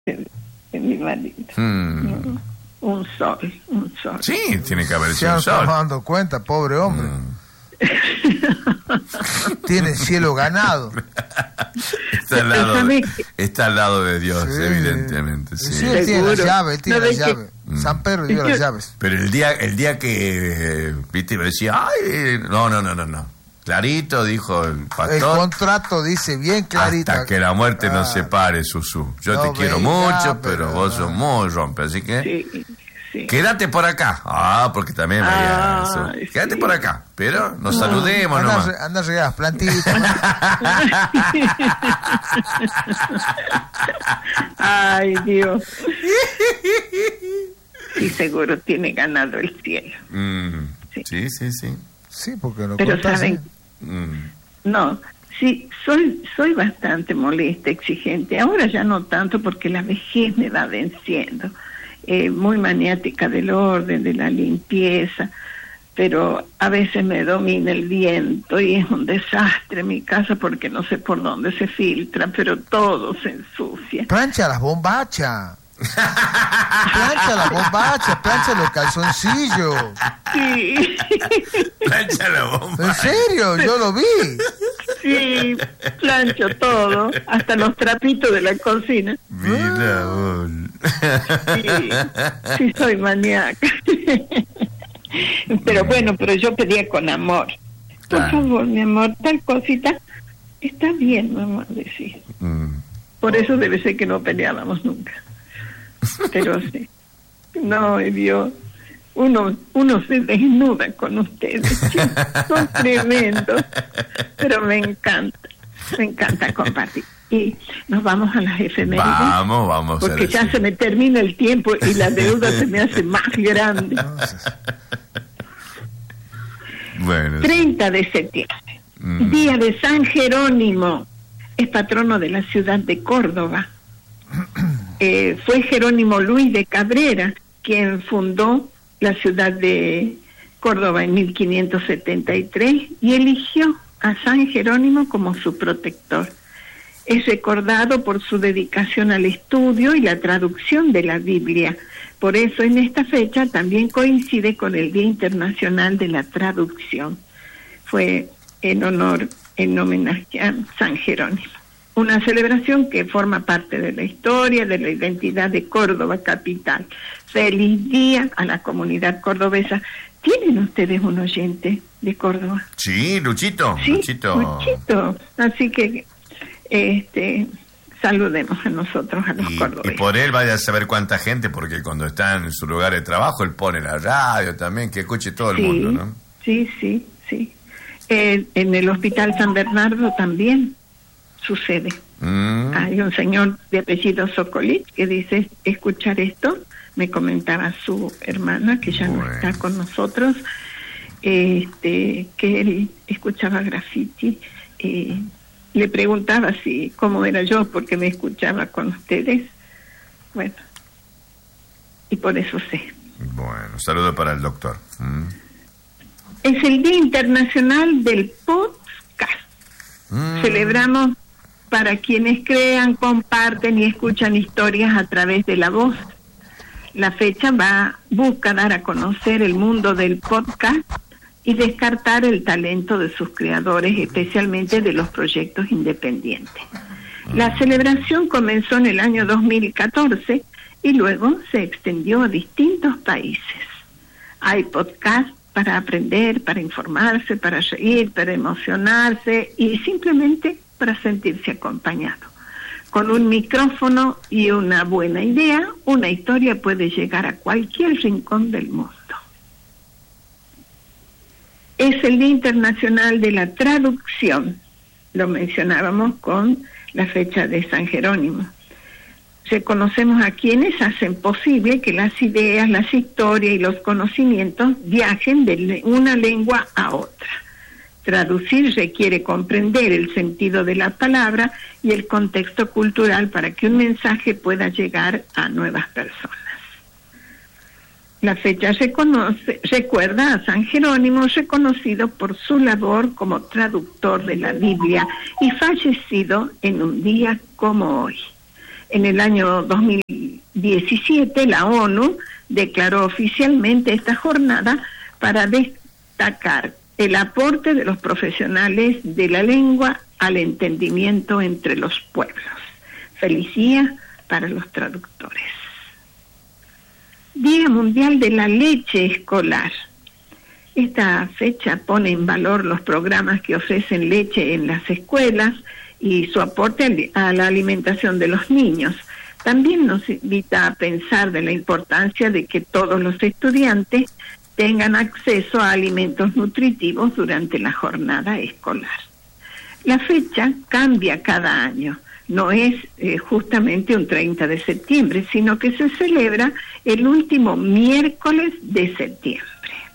de mi marido. Un sol. Sí, tiene que haber sido un Se sol. estamos dando cuenta, pobre hombre. Tiene cielo ganado. Está al lado de Dios, Sí. Evidentemente. Sí. Sí, él tiene la llave, él tiene No, la es que- llave. San Pedro dio las llaves. Pero el día que, viste, me decía, ay, no. Clarito, dijo el El pastor. contrato dice bien clarito. Hasta que la muerte nos separe, Susú. Yo No, te quiero venga, mucho, pero pero vos no. sos muy rompe, así que Sí. quédate por acá. Porque también veía eso. Ay, Quédate sí. por acá, pero nos saludemos nomás. Anda a regar las plantitas. Ay, Dios. Sí, seguro tiene ganado el cielo. Sí. Sí, porque lo Pero contás, saben, no, sí, soy bastante molesta, exigente. Ahora ya no tanto porque la vejez me va venciendo. Muy maniática del orden, de la limpieza, pero a veces me domina el viento y es un desastre mi casa porque no sé por dónde se filtra, pero todo se ensucia. Plancha las bombachas. Plancha los calzoncillos. Sí, Plancha la bomba. ¿En serio? Yo lo vi. sí, plancho todo, hasta los trapitos de la cocina. Mira vos. Sí, soy maníaca. Pero bueno, pero yo pedía con amor. Por Claro. favor, mi amor, tal cosita. Está bien, mamá, decía. Por eso debe ser que no peleábamos nunca. Pero sí. No, Dios. Uno se desnuda con ustedes. Son tremendos. Pero me encanta compartir. Y nos vamos a las efemérides. Vamos. Porque ya se me termina el tiempo y la deuda se me hace más grande. Bueno. 30 de septiembre, día de San Jerónimo, es patrono de la ciudad de Córdoba. Fue Jerónimo Luis de Cabrera quien fundó la ciudad de Córdoba en 1573 y eligió a San Jerónimo como su protector. Es recordado por su dedicación al estudio y la traducción de la Biblia. Por eso en esta fecha también coincide con el Día Internacional de la Traducción. Fue en homenaje a San Jerónimo. Una celebración que forma parte de la historia, de la identidad de Córdoba capital. Feliz día a la comunidad cordobesa. ¿Tienen ustedes un oyente de Córdoba? Sí, Luchito. Sí, Luchito. Así que saludemos a nosotros, a los Y cordobeses. por él vaya a saber cuánta gente, porque cuando está en su lugar de trabajo, él pone la radio también, que escuche todo el mundo, ¿no? Sí. En el Hospital San Bernardo también sucede. Hay un señor de apellido Sokolit que dice, escuchar esto, me comentaba su hermana, que ya no está con nosotros, que él escuchaba graffiti, le preguntaba cómo era yo, porque me escuchaba con ustedes. Bueno, y por eso sé. Bueno, saludo para el doctor. Es el Día Internacional del Podcast. Celebramos para quienes crean, comparten y escuchan historias a través de la voz. La fecha busca dar a conocer el mundo del podcast y descartar el talento de sus creadores, especialmente de los proyectos independientes. La celebración comenzó en el año 2014 y luego se extendió a distintos países. Hay podcasts para aprender, para informarse, para reír, para emocionarse y simplemente para sentirse acompañado. Con un micrófono y una buena idea, una historia puede llegar a cualquier rincón del mundo. Es el Día Internacional de la Traducción. Lo mencionábamos con la fecha de San Jerónimo. Reconocemos a quienes hacen posible que las ideas, las historias y los conocimientos viajen de una lengua a otra. Traducir requiere comprender el sentido de la palabra y el contexto cultural para que un mensaje pueda llegar a nuevas personas. La fecha recuerda a San Jerónimo, reconocido por su labor como traductor de la Biblia y fallecido en un día como hoy. En el año 2017 la ONU declaró oficialmente esta jornada para destacar el aporte de los profesionales de la lengua al entendimiento entre los pueblos. Feliz día para los traductores. Día Mundial de la Leche Escolar. Esta fecha pone en valor los programas que ofrecen leche en las escuelas y su aporte a la alimentación de los niños. También nos invita a pensar de la importancia de que todos los estudiantes tengan acceso a alimentos nutritivos durante la jornada escolar. La fecha cambia cada año, no es justamente un 30 de septiembre, sino que se celebra el último miércoles de septiembre.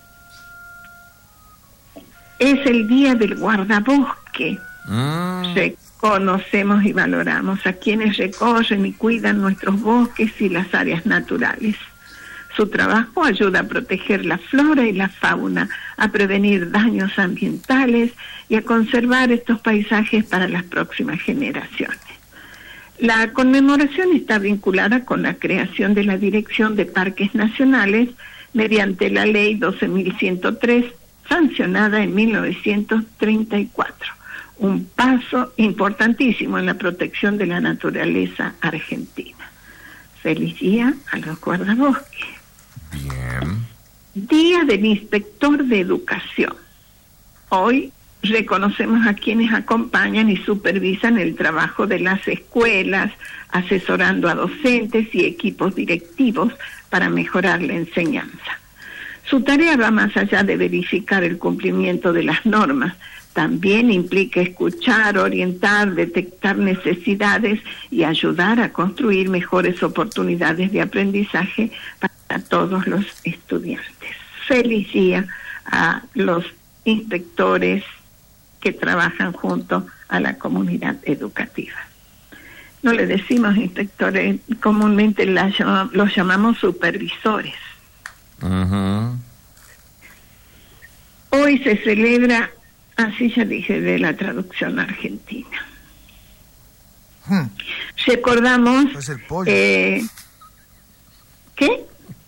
Es el día del guardabosque. Reconocemos y valoramos a quienes recorren y cuidan nuestros bosques y las áreas naturales. Su trabajo ayuda a proteger la flora y la fauna, a prevenir daños ambientales y a conservar estos paisajes para las próximas generaciones. La conmemoración está vinculada con la creación de la Dirección de Parques Nacionales mediante la Ley 12.103, sancionada en 1934. Un paso importantísimo en la protección de la naturaleza argentina. Feliz día a los guardabosques. Bien. Día del Inspector de Educación. Hoy reconocemos a quienes acompañan y supervisan el trabajo de las escuelas, asesorando a docentes y equipos directivos para mejorar la enseñanza. Su tarea va más allá de verificar el cumplimiento de las normas. También implica escuchar, orientar, detectar necesidades y ayudar a construir mejores oportunidades de aprendizaje para todos los estudiantes. Feliz día a los inspectores que trabajan junto a la comunidad educativa. No le decimos inspectores, comúnmente los llamamos supervisores. Hoy se celebra, así ya dije, de la traducción argentina. Recordamos... Pues el pollo. ¿Qué?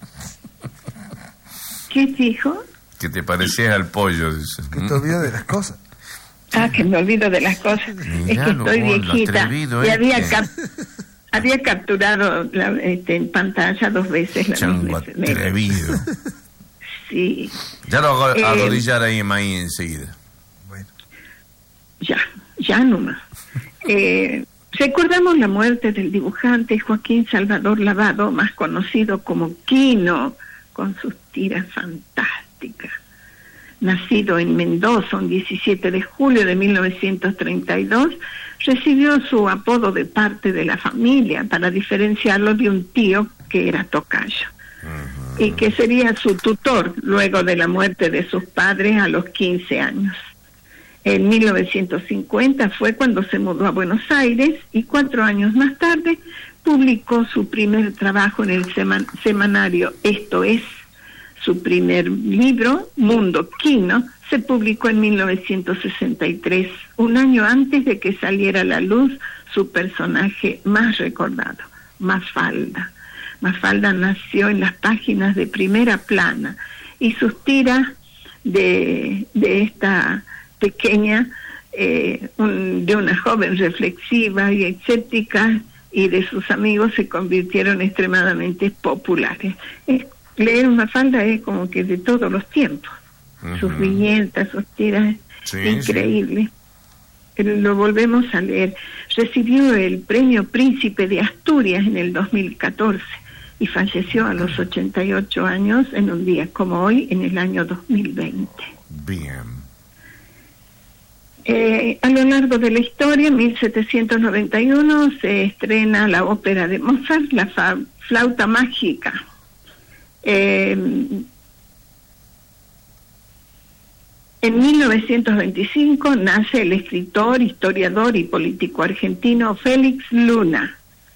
¿Qué dijo? Que te parecías al pollo, dice. Que te olvidas de las cosas. Que me olvido de las cosas. Miralo, es que estoy vos, viejita y este. había capturado en pantalla 2 veces la Chango misma. atrevido. Sí. Ya lo hago arrodillar ahí en maíz enseguida. Bueno. Ya nomás. Recordamos la muerte del dibujante Joaquín Salvador Lavado, más conocido como Quino, con sus tiras fantásticas. Nacido en Mendoza un 17 de julio de 1932, recibió su apodo de parte de la familia para diferenciarlo de un tío que era tocayo y que sería su tutor luego de la muerte de sus padres a los 15 años. En 1950 fue cuando se mudó a Buenos Aires y 4 años más tarde publicó su primer trabajo en el semanario Esto Es. Su primer libro, Mundo Quino, se publicó en 1963, un año antes de que saliera a la luz su personaje más recordado, Mafalda. Mafalda nació en las páginas de Primera Plana y sus tiras de esta pequeña, de una joven reflexiva y escéptica y de sus amigos se convirtieron extremadamente populares. Leer Mafalda es como que de todos los tiempos. Sus viñetas, sus tiras, increíbles. Lo volvemos a leer. Recibió el premio Príncipe de Asturias en el 2014 y falleció a los 88 años en un día como hoy, en el año 2020. Bien. A lo largo de la historia, en 1791 se estrena la ópera de Mozart, La Flauta Mágica. En 1925 nace el escritor, historiador y político argentino Félix Luna.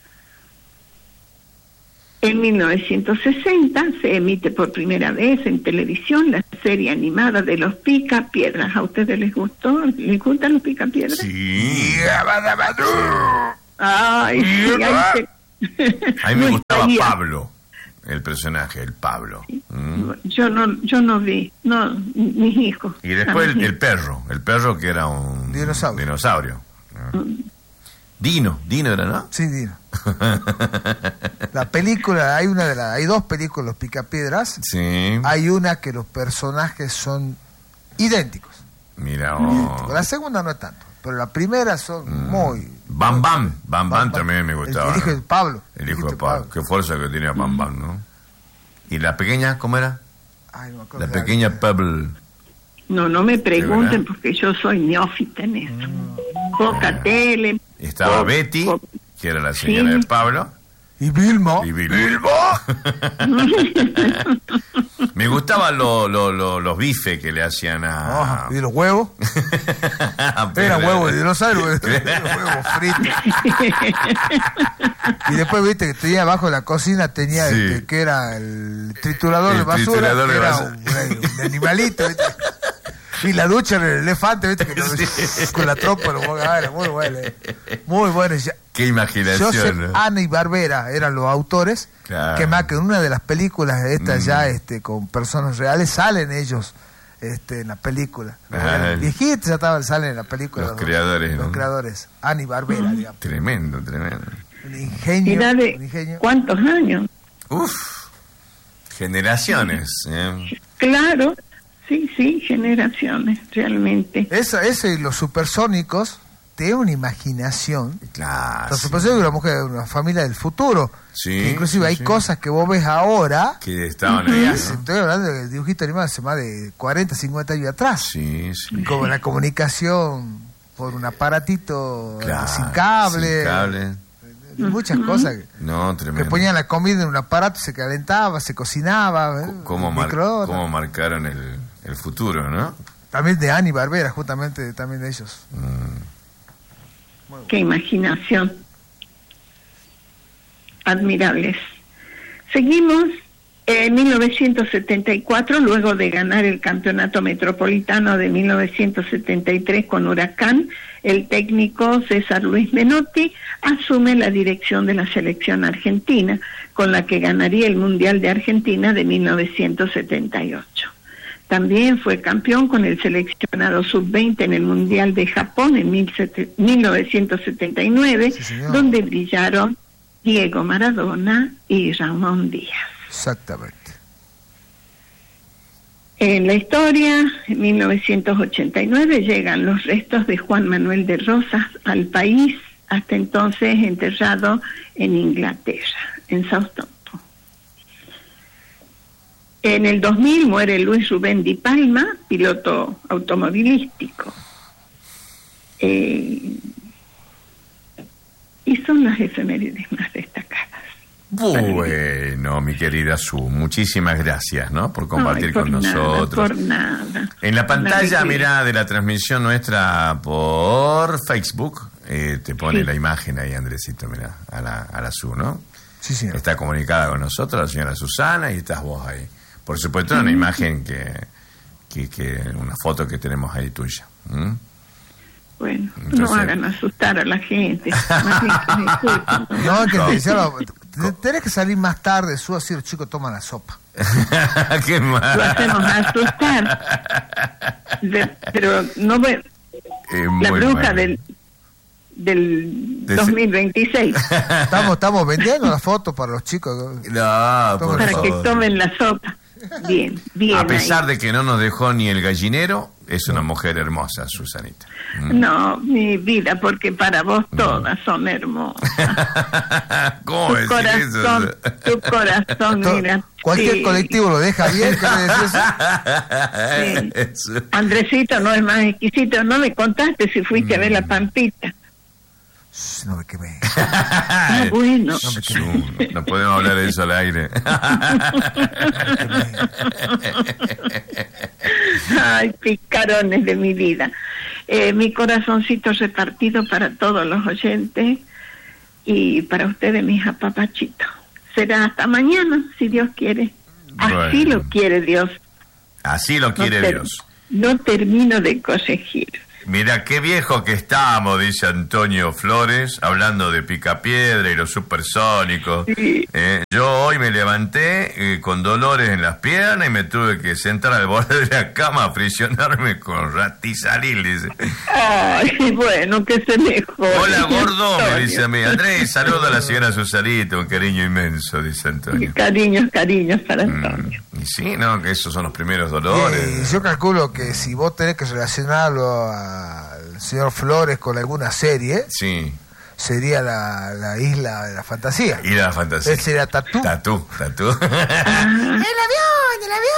En 1960 se emite por primera vez en televisión la serie animada de los Picapiedras. ¿A ustedes les gustó? ¿Les gustan los Picapiedras? Sí. Ay, sí, A mí me No gustaba estaría. Pablo, el personaje, el Pablo. Yo no vi, no, mis hijos. Y después Jamás. el perro que era un dinosaurio. Dino era, ¿no? Sí, Dino. La película, hay dos películas, Los Picapiedras. Sí. Hay una que los personajes son idénticos. Mira, La segunda no es tanto, pero la primera son muy... Bam Bam también me gustaba. El hijo de Pablo. El hijo de Pablo. Qué fuerza que tenía Bam Bam, ¿no? ¿Y la pequeña, cómo era? Ay, no me acuerdo. La pequeña Pebble. No me pregunten ¿verdad? porque yo soy neófita en eso. Poca tele. Estaba Betty, que era la señora Sí. de Pablo. Y Vilma. Y Bilbo. Me gustaban los bifes que le hacían a... Y los huevos. Eran huevos de dinosaurio, huevos fritos. Y después viste que tenía abajo de la cocina, tenía Sí. que era el triturador El de basura, triturador que de era basura. un animalito, ¿viste? Y la ducha era el elefante, viste, que con la trompa era muy bueno. Muy bueno. Qué imaginación, Joseph, ¿no? Ana y Barbera eran los autores, Claro. que más que en una de las películas estas ya con personas reales salen ellos en la película. Ah, Viejitos ya salen en la película. Los creadores, Los ¿no? creadores. Ana y Barbera, digamos. Tremendo. Un ingenio. Era Un de ingenio. ¿cuántos años? Uf, generaciones. Claro, sí, generaciones, realmente. Eso y los supersónicos tienen una imaginación. Claro. Los supersónicos es una mujer, una familia del futuro. Sí, Que inclusive sí, hay sí. cosas que vos ves ahora. Que estaban ahí, ¿no? Estoy hablando del dibujito animado hace más de 40, 50 años atrás. Sí. Como la comunicación por un aparatito Claro, sin cable. sin cable. Muchas cosas. No, Que tremendo. ponían la comida en un aparato, se calentaba, se cocinaba. ¿Cómo microondas. marcaron el futuro, no? También de Ana y Barbera, justamente, también de ellos. Qué imaginación. Admirables. Seguimos. En 1974, luego de ganar el campeonato metropolitano de 1973 con Huracán, el técnico César Luis Menotti asume la dirección de la selección argentina, con la que ganaría el Mundial de Argentina de 1978. También fue campeón con el seleccionado sub-20 en el Mundial de Japón en 1979, Sí, señor. donde brillaron Diego Maradona y Ramón Díaz. Exactamente. En la historia, en 1989 llegan los restos de Juan Manuel de Rosas al país, hasta entonces enterrado en Inglaterra, en Southampton. En el 2000 muere Luis Rubén Di Palma, piloto automovilístico. Y son las efemérides más destacadas. Bueno, mi querida Su, muchísimas gracias, ¿no? Por compartir Ay, por con nada, nosotros. por nada. En la pantalla, Una mira, de la transmisión nuestra por Facebook, te pone Sí. la imagen ahí, Andresito, mira, a la Su, ¿no? Sí, señor. Está comunicada con nosotros la señora Susana y estás vos ahí. Por supuesto, una imagen que una foto que tenemos ahí tuya. ¿Mm? Bueno, Entonces- no hagan asustar a la gente. Más bien que me escuchen. No, que te decía, tenés que salir más tarde, Su, así los chicos toman la sopa. Qué Lo mal. hacemos asustar. Pero no ve la Muy bruja mal. del De- 2026 Estamos vendiendo las fotos para los chicos. No, por para que favor. tomen la sopa. Bien. A pesar ahí. de que no nos dejó ni el gallinero, es una mujer hermosa, Susanita. No, mi vida, porque para vos todas son hermosas. ¿Cómo Tu decir corazón, eso? tu corazón, mira. Cualquier sí. colectivo lo deja bien, ¿qué le decís? Eso. Andresito no es más exquisito. No me contaste si fuiste a ver la Pampita. Shh, no me quemé. Ah, bueno. No podemos hablar de eso al aire. Ay, picarones de mi vida. Mi corazoncito repartido para todos los oyentes y para ustedes, mis apapachitos. Será hasta mañana, si Dios quiere. Así Bueno. lo quiere Dios. Así lo quiere Dios. No termino de corregir. Mira qué viejo que estamos, dice Antonio Flores, hablando de Picapiedra y los supersónicos. Sí. Yo hoy me levanté con dolores en las piernas y me tuve que sentar al borde de la cama a frisionarme con ratizalil, dice. Ay, bueno, que se mejore. Hola, gordo, me Antonio. dice a mí. Andrés, saludo a la señora Susanita, un cariño inmenso, dice Antonio. Cariños para Antonio. Y sí, ¿no? Que esos son los primeros dolores. Yo calculo que si vos tenés que relacionarlo al señor Flores con alguna serie, Sí. sería la isla de la fantasía. Y la fantasía. Él sería Tatú. Tatú. ¡El avión!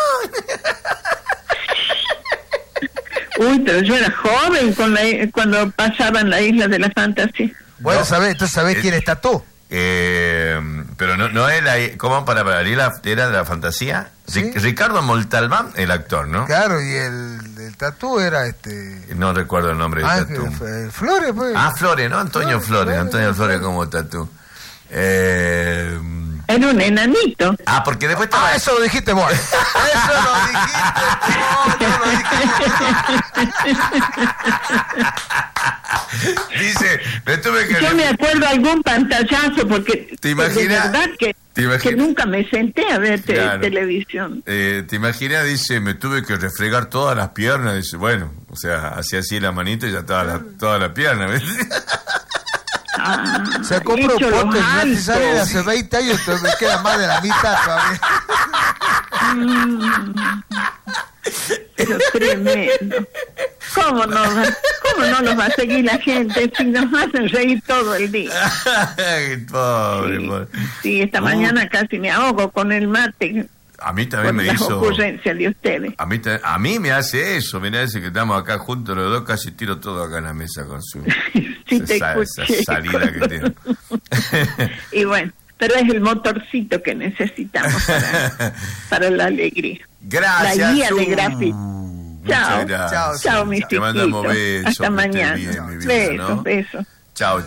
Uy, pero yo era joven cuando pasaban la isla de la fantasía. Bueno, No. entonces sabés quién es Tatú. Pero no era... ¿Cómo para era de la fantasía? ¿Sí? Ricardo Montalbán, el actor, ¿no? Claro, y el Tatú era No recuerdo el nombre de Ángel Tatú. Flores, pues. Flores, ¿no? Antonio Flores. Antonio Flores como Tatú. Era un enanito. Porque después estaba... Eso lo dijiste vos. Eso lo dijiste. Dice, me tuve que... Yo me acuerdo algún pantallazo porque ¿Te imaginas? de verdad que nunca me senté a ver Claro. televisión. ¿Te imaginas? Dice, me tuve que refregar todas las piernas. Dice, bueno, o sea, hacía así la manito y ya estaba toda la pierna. ¿Ves? Se compró hecho un pote los y sale altos. hace 20 años, entonces me queda más de la mitad todavía. Pero tremendo. ¿Cómo no los va a seguir la gente si nos hacen reír todo el día? Ay, pobre. Sí, esta mañana casi me ahogo con el mate. A mí también Por me las hizo... ocurrencias de ustedes. A mí me hace eso, mira, ese que estamos acá juntos los dos, casi tiro todo acá en la mesa con su Sí, te esa escuché. salida que tiene. Y bueno, pero es el motorcito que necesitamos para la alegría. Gracias. La guía de Zu. grafiti. Muchas Chao. gracias. Chao, mis Te mandamos chiquitos. besos. Hasta que estés mañana. bien, mi vida, Besos, ¿no? besos. Chao.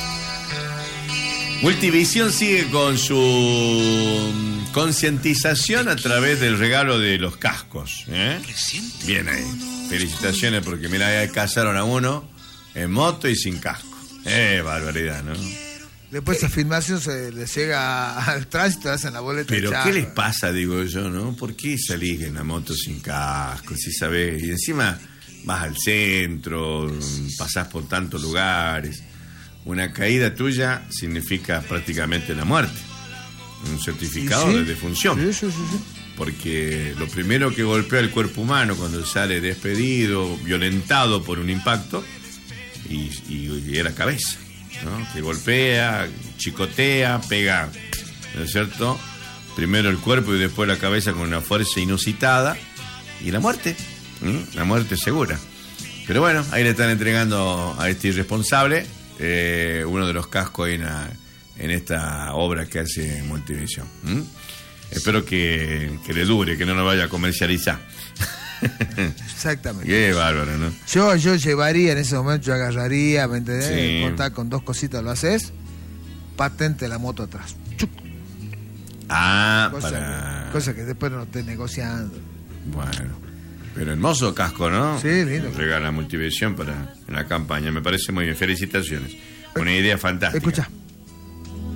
Multivisión sigue con su concientización a través del regalo de los cascos. Bien ahí. Felicitaciones porque mira, ahí cazaron a uno en moto y sin casco. Barbaridad, ¿no? Después esa filmación se le llega al tránsito, hacen la boleta. Pero chao. ¿qué les pasa, digo yo, no? ¿Por qué salís en la moto sin casco? Si sabés, y encima vas al centro, pasás por tantos lugares. Una caída tuya significa prácticamente la muerte. Un certificado de defunción. Sí. Porque lo primero que golpea el cuerpo humano cuando sale despedido, violentado por un impacto, y es la cabeza, ¿no? Que golpea, chicotea, pega, ¿no es cierto? Primero el cuerpo y después la cabeza con una fuerza inusitada, y la muerte, la muerte segura. Pero bueno, ahí le están entregando a este irresponsable uno de los cascos ahí en esta obra que hace Multivisión. Espero que le dure, que no lo vaya a comercializar. Exactamente. Qué bárbaro, ¿no? Yo llevaría en ese momento, yo agarraría, ¿me entendés? Sí. Contar con dos cositas, lo haces, patente la moto atrás. Chuc. Cosa que después no estés negociando. Bueno, pero hermoso casco, ¿no? Sí, lindo. Regala Multivisión en la campaña, me parece muy bien. Felicitaciones. Una idea fantástica. Escucha.